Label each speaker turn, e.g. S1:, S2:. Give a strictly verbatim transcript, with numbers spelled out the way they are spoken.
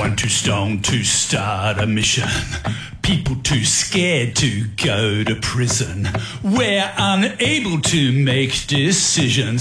S1: one too stoned to start a mission. People too scared to go to prison. We're unable to make decisions.